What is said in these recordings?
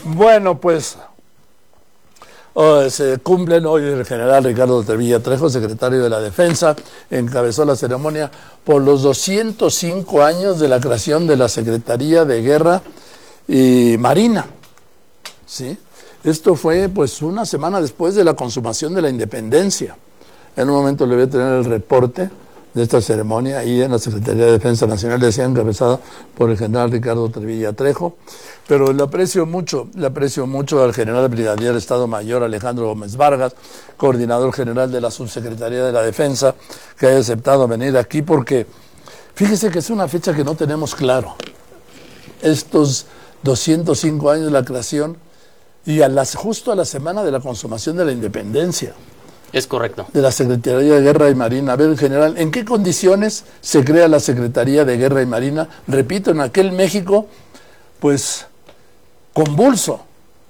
Bueno, pues se cumplen hoy. El general Ricardo Trevilla Trejo, secretario de la Defensa, encabezó la ceremonia por los 205 años de la creación de la Secretaría de Guerra y Marina. ¿Sí? Esto fue pues una semana después de la consumación de la independencia. En un momento le voy a tener el reporte de esta ceremonia y en la Secretaría de Defensa Nacional, decía, encabezada por el general Ricardo Trevilla Trejo. Pero le aprecio mucho al general brigadier de Estado Mayor Alejandro Gómez Vargas, coordinador general de la Subsecretaría de la Defensa, que haya aceptado venir aquí, porque fíjese que es una fecha que no tenemos claro. Estos 205 años de la creación y justo a la semana de la consumación de la independencia. Es correcto. De la Secretaría de Guerra y Marina. A ver, general, ¿en qué condiciones se crea la Secretaría de Guerra y Marina? Repito, en aquel México, pues, convulso,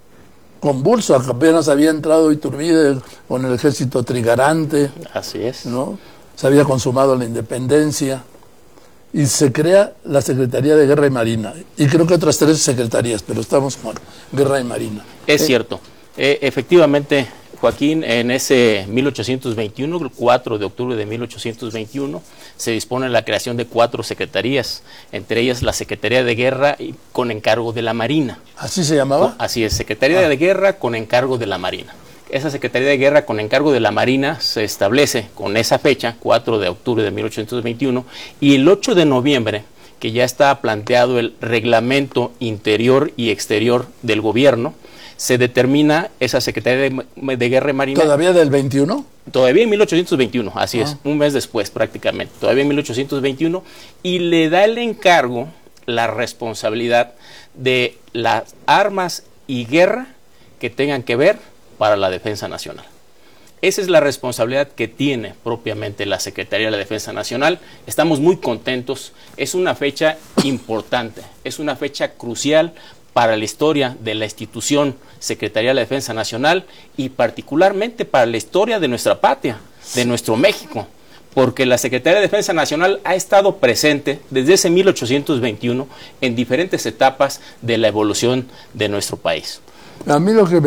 apenas había entrado Iturbide con el ejército trigarante. Así es. ¿No? Se había consumado la independencia y se crea la Secretaría de Guerra y Marina. Y creo que otras 3 secretarías, pero estamos con Guerra y Marina. Es cierto. Efectivamente, Joaquín, en ese 1821, el 4 de octubre de 1821, se dispone la creación de 4 secretarías, entre ellas la Secretaría de Guerra con encargo de la Marina. ¿Así se llamaba? Así es, Secretaría de Guerra con encargo de la Marina. Esa Secretaría de Guerra con encargo de la Marina se establece con esa fecha, 4 de octubre de 1821, y el 8 de noviembre, que ya está planteado el reglamento interior y exterior del gobierno, se determina esa Secretaría de Guerra y Marina. ¿Todavía del 21? Todavía en 1821, así es, un mes después prácticamente, todavía en 1821, y le da el encargo, la responsabilidad de las armas y guerra que tengan que ver para la defensa nacional. Esa es la responsabilidad que tiene propiamente la Secretaría de la Defensa Nacional. Estamos muy contentos, es una fecha importante, es una fecha crucial para la historia de la institución Secretaría de la Defensa Nacional y particularmente para la historia de nuestra patria, de nuestro México, porque la Secretaría de Defensa Nacional ha estado presente desde ese 1821 en diferentes etapas de la evolución de nuestro país. A mí lo que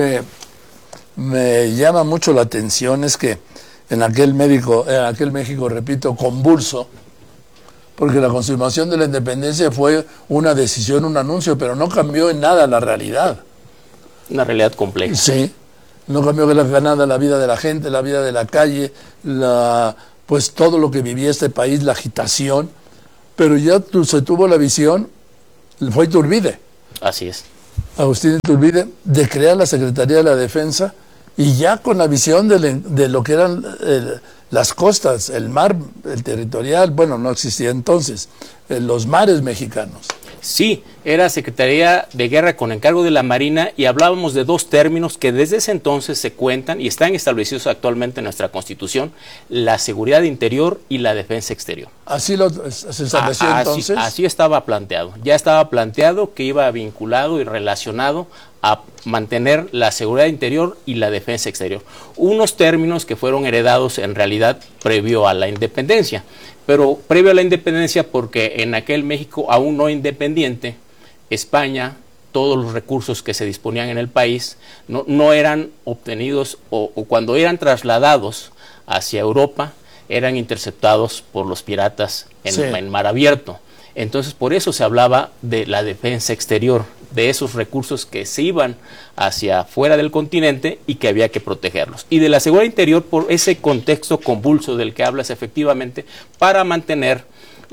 me llama mucho la atención es que en aquel México, repito, convulso, porque la consumación de la independencia fue una decisión, un anuncio, pero no cambió en nada la realidad. Una realidad compleja. Sí, no cambió en nada la vida de la gente, la vida de la calle, pues todo lo que vivía este país, la agitación, pero ya se tuvo la visión, fue Iturbide. Así es. Agustín Iturbide, de crear la Secretaría de la Defensa y ya con la visión de lo que eran las costas, el mar, el territorial, bueno, no existía entonces, los mares mexicanos. Sí, era Secretaría de Guerra con encargo de la Marina y hablábamos de 2 términos que desde ese entonces se cuentan y están establecidos actualmente en nuestra Constitución, la seguridad interior y la defensa exterior. ¿Así se estableció entonces? Así estaba planteado, ya estaba planteado que iba vinculado y relacionado a mantener la seguridad interior y la defensa exterior. Unos términos que fueron heredados en realidad previo a la independencia, pero previo a la independencia porque en aquel México aún no independiente, España, todos los recursos que se disponían en el país no eran obtenidos o cuando eran trasladados hacia Europa eran interceptados por los piratas en mar abierto. Entonces por eso se hablaba de la defensa exterior, de esos recursos que se iban hacia fuera del continente y que había que protegerlos. Y de la seguridad interior por ese contexto convulso del que hablas efectivamente para mantener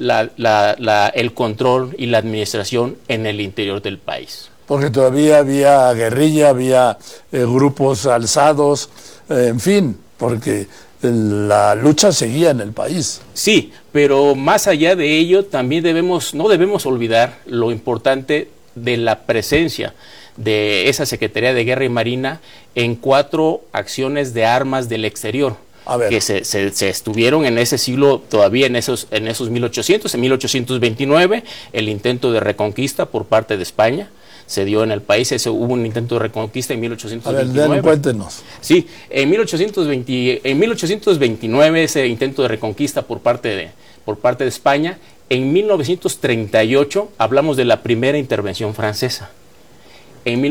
el control y la administración en el interior del país. Porque todavía había guerrilla, había grupos alzados, en fin, porque la lucha seguía en el país. Sí, pero más allá de ello también no debemos olvidar lo importante de la presencia de esa Secretaría de Guerra y Marina en 4 acciones de armas del exterior que se estuvieron en ese siglo, todavía en esos 1800, en 1829, el intento de reconquista por parte de España se dio en el país, hubo un intento de reconquista en 1829. A ver, cuéntenos. Sí, en 1829 ese intento de reconquista por parte de España. En 1938 hablamos de la primera intervención francesa. en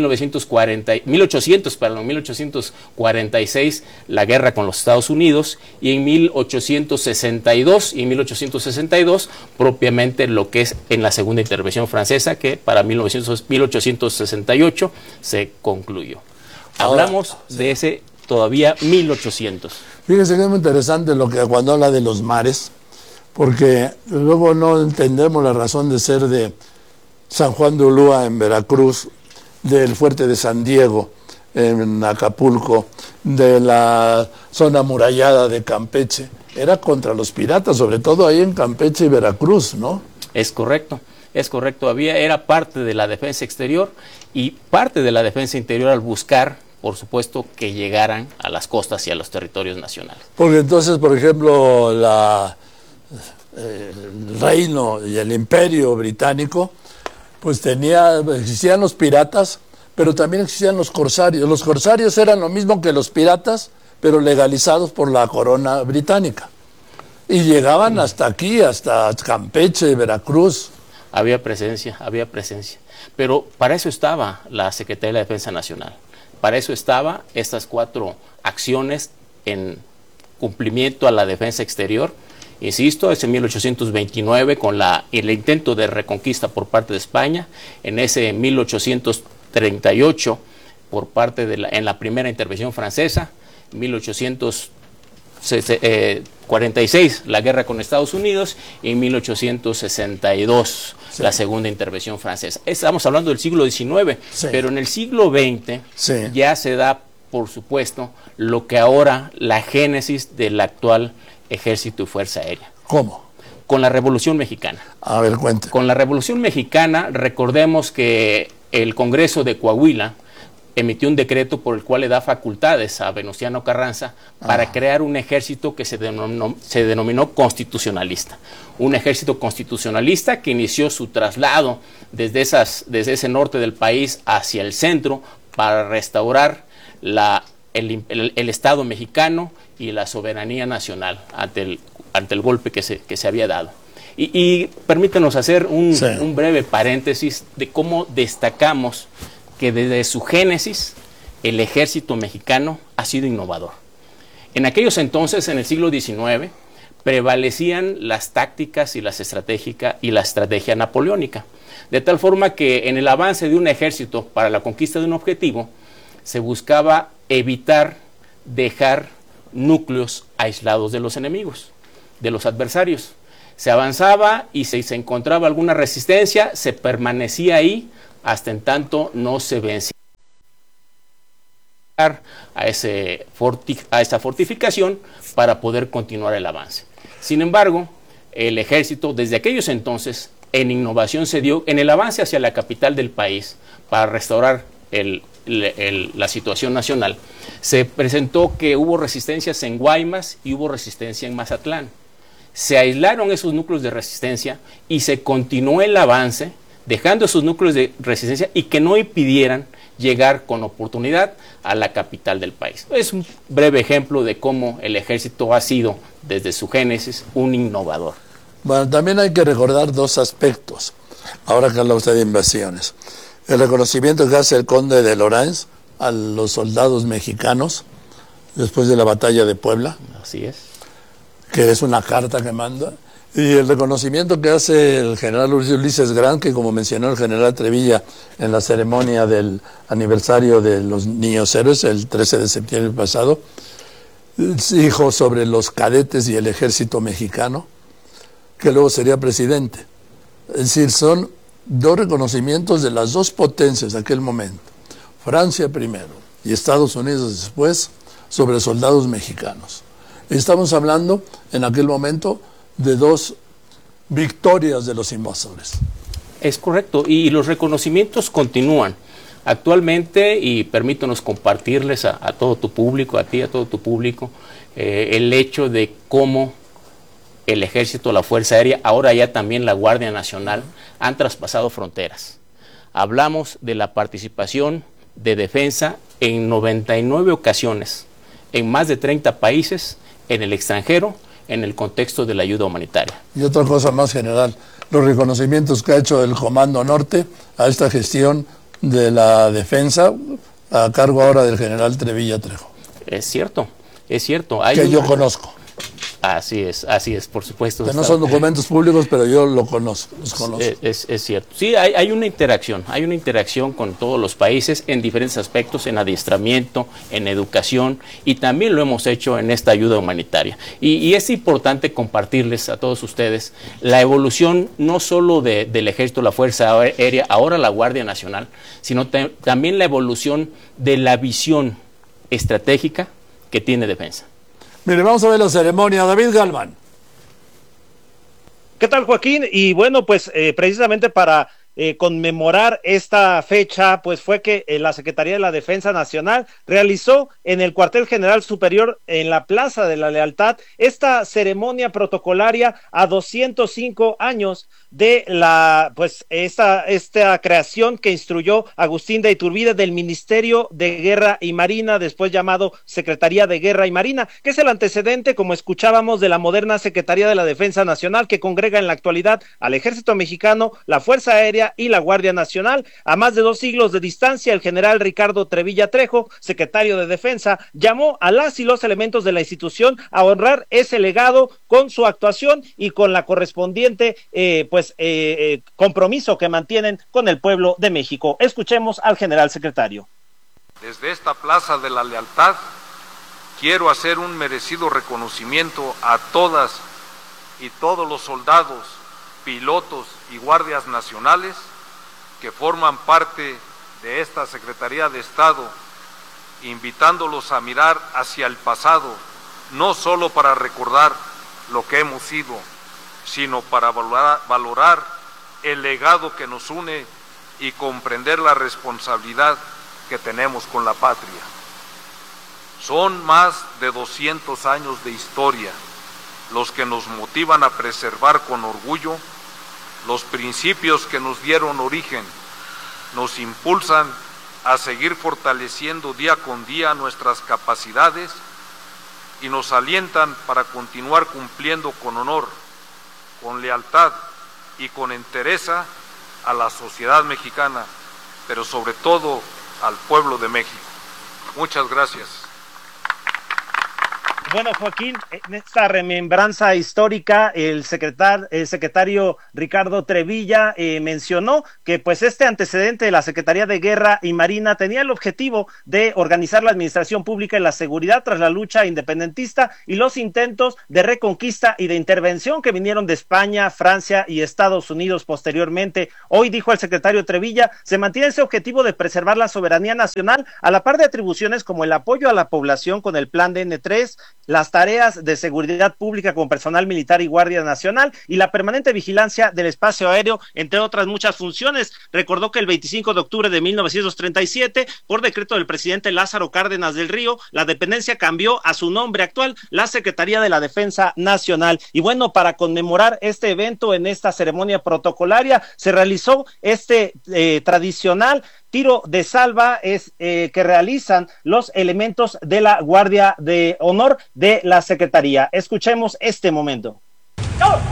1846 la guerra con los Estados Unidos, y en 1862 propiamente lo que es en la segunda intervención francesa, que para 1868 se concluyó. Hablamos de ese todavía 1800. Fíjense que es muy interesante lo que cuando habla de los mares, porque luego no entendemos la razón de ser de San Juan de Ulúa en Veracruz, del fuerte de San Diego en Acapulco, de la zona amurallada de Campeche. Era contra los piratas, sobre todo ahí en Campeche y Veracruz, ¿no? Es correcto, era parte de la defensa exterior y parte de la defensa interior al buscar, por supuesto, que llegaran a las costas y a los territorios nacionales. Porque entonces, por ejemplo, el reino y el imperio británico, pues existían los piratas, pero también existían los corsarios. Los corsarios eran lo mismo que los piratas, pero legalizados por la corona británica. Y llegaban hasta aquí, hasta Campeche, Veracruz. Había presencia. Pero para eso estaba la Secretaría de la Defensa Nacional. Para eso estaban estas 4 acciones en cumplimiento a la defensa exterior. Insisto, es en 1829 con el intento de reconquista por parte de España, en ese 1838 por parte en la primera intervención francesa, 1846 la guerra con Estados Unidos y en 1862 la segunda intervención francesa. Estamos hablando del siglo XIX, pero en el siglo XX ya se da, por supuesto, lo que ahora la génesis del actual Ejército y Fuerza Aérea. ¿Cómo? Con la Revolución Mexicana. A ver, cuente. Con la Revolución Mexicana, recordemos que el Congreso de Coahuila emitió un decreto por el cual le da facultades a Venustiano Carranza para crear un ejército que se denominó constitucionalista. Un ejército constitucionalista que inició su traslado desde ese norte del país hacia el centro para restaurar el Estado mexicano y la soberanía nacional ante el golpe que se había dado. Y permítanos hacer un breve paréntesis de cómo destacamos que desde su génesis el ejército mexicano ha sido innovador. En aquellos entonces, en el siglo XIX, prevalecían las tácticas y la estrategia napoleónica, de tal forma que en el avance de un ejército para la conquista de un objetivo se buscaba evitar dejar núcleos aislados de los enemigos, de los adversarios. Se avanzaba y si se encontraba alguna resistencia, se permanecía ahí hasta en tanto no se vencía a esa fortificación para poder continuar el avance. Sin embargo, el ejército desde aquellos entonces en innovación se dio en el avance hacia la capital del país para restaurar la situación nacional. Se presentó que hubo resistencias en Guaymas y hubo resistencia en Mazatlán. Se aislaron esos núcleos de resistencia y se continuó el avance, dejando esos núcleos de resistencia y que no impidieran llegar con oportunidad a la capital del país. Es un breve ejemplo de cómo el ejército ha sido, desde su génesis, un innovador. Bueno, también hay que recordar 2 aspectos, ahora que habla usted de invasiones. El reconocimiento que hace el conde de Lorraine a los soldados mexicanos después de la batalla de Puebla. Así es. Que es una carta que manda. Y el reconocimiento que hace el general Ulises Grant, que como mencionó el general Trevilla en la ceremonia del aniversario de los Niños Héroes, el 13 de septiembre pasado, dijo sobre los cadetes y el ejército mexicano, que luego sería presidente. Es decir, son 2 reconocimientos de las 2 potencias de aquel momento, Francia primero y Estados Unidos después, sobre soldados mexicanos. Estamos hablando en aquel momento de 2 victorias de los invasores. Es correcto, y los reconocimientos continúan. Actualmente, y permítanos compartirles a todo tu público, a ti, a todo tu público, el hecho de cómo el Ejército, la Fuerza Aérea, ahora ya también la Guardia Nacional, han traspasado fronteras. Hablamos de la participación de defensa en 99 ocasiones, en más de 30 países, en el extranjero, en el contexto de la ayuda humanitaria. Y otra cosa más general, los reconocimientos que ha hecho el Comando Norte a esta gestión de la Defensa, a cargo ahora del general Trevilla Trejo. Es cierto. Que yo conozco. Así es, por supuesto. Que no son documentos públicos, pero yo los conozco. Es cierto. Sí, hay una interacción con todos los países en diferentes aspectos, en adiestramiento, en educación, y también lo hemos hecho en esta ayuda humanitaria. Y es importante compartirles a todos ustedes la evolución no solo del Ejército, la Fuerza Aérea, ahora la Guardia Nacional, sino también la evolución de la visión estratégica que tiene Defensa. Mire, vamos a ver la ceremonia. David Galván. ¿Qué tal, Joaquín? Y bueno, pues precisamente para conmemorar esta fecha, pues fue que la Secretaría de la Defensa Nacional realizó en el Cuartel General Superior en la Plaza de la Lealtad esta ceremonia protocolaria a 205 años de la, pues esta creación que instruyó Agustín de Iturbide del Ministerio de Guerra y Marina, después llamado Secretaría de Guerra y Marina, que es el antecedente, como escuchábamos, de la moderna Secretaría de la Defensa Nacional, que congrega en la actualidad al Ejército Mexicano, la Fuerza Aérea y la Guardia Nacional. A más de 2 siglos de distancia, el general Ricardo Trevilla Trejo, secretario de Defensa, llamó a las y los elementos de la institución a honrar ese legado con su actuación y con la correspondiente compromiso que mantienen con el pueblo de México. Escuchemos al general secretario. Desde esta Plaza de la Lealtad quiero hacer un merecido reconocimiento a todas y todos los soldados, pilotos y guardias nacionales que forman parte de esta Secretaría de Estado, invitándolos a mirar hacia el pasado, no solo para recordar lo que hemos sido, sino para valorar el legado que nos une y comprender la responsabilidad que tenemos con la patria. Son más de 200 años de historia los que nos motivan a preservar con orgullo los principios que nos dieron origen, nos impulsan a seguir fortaleciendo día con día nuestras capacidades y nos alientan para continuar cumpliendo con honor, con lealtad y con entereza a la sociedad mexicana, pero sobre todo al pueblo de México. Muchas gracias. Bueno, Joaquín, en esta remembranza histórica, el secretario Ricardo Trevilla mencionó que pues este antecedente de la Secretaría de Guerra y Marina tenía el objetivo de organizar la administración pública y la seguridad tras la lucha independentista y los intentos de reconquista y de intervención que vinieron de España, Francia y Estados Unidos posteriormente. Hoy, dijo el secretario Trevilla, se mantiene ese objetivo de preservar la soberanía nacional a la par de atribuciones como el apoyo a la población con el Plan DN3, las tareas de seguridad pública con personal militar y Guardia Nacional y la permanente vigilancia del espacio aéreo, entre otras muchas funciones. Recordó que el 25 de octubre de 1937, por decreto del presidente Lázaro Cárdenas del Río, la dependencia cambió a su nombre actual, la Secretaría de la Defensa Nacional. Y bueno, para conmemorar este evento, en esta ceremonia protocolaria, se realizó este tradicional tiro de salva que realizan los elementos de la Guardia de Honor de la Secretaría. Escuchemos este momento.